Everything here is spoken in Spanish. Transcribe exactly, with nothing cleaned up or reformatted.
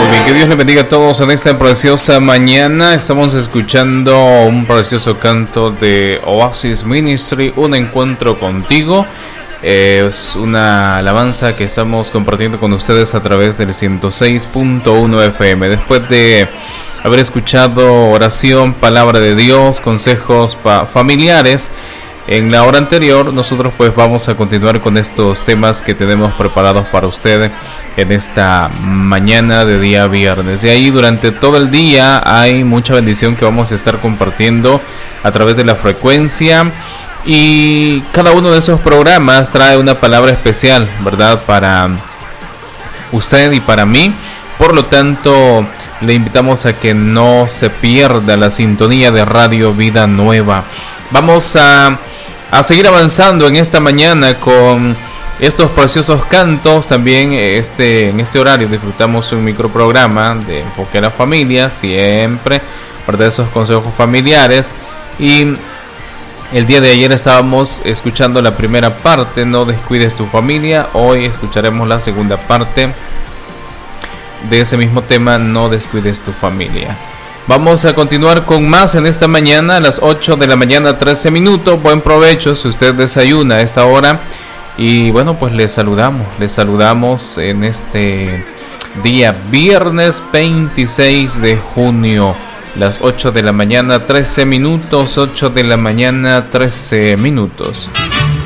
Muy bien, que Dios les bendiga a todos en esta preciosa mañana. Estamos escuchando un precioso canto de Oasis Ministry, Un Encuentro Contigo. Eh, es una alabanza que estamos compartiendo con ustedes a través del ciento seis punto uno F M. Después de haber escuchado oración, palabra de Dios, consejos pa- familiares, en la hora anterior, nosotros pues vamos a continuar con estos temas que tenemos preparados para usted en esta mañana de día viernes. Y ahí durante todo el día hay mucha bendición que vamos a estar compartiendo a través de la frecuencia. Y cada uno de esos programas trae una palabra especial, ¿verdad? Para usted y para mí. Por lo tanto, le invitamos a que no se pierda la sintonía de Radio Vida Nueva. Vamos a... a seguir avanzando en esta mañana con estos preciosos cantos. También este, en este horario disfrutamos un microprograma de enfoque a la familia, siempre, ¿verdad? Esos consejos familiares. Y el día de ayer estábamos escuchando la primera parte, No descuides tu familia. Hoy escucharemos la segunda parte de ese mismo tema, No descuides tu familia. Vamos a continuar con más en esta mañana, a las ocho de la mañana, trece minutos. Buen provecho si usted desayuna a esta hora. Y bueno, pues les saludamos, les saludamos en este día viernes veintiséis de junio, las ocho de la mañana, trece minutos, ocho de la mañana, trece minutos.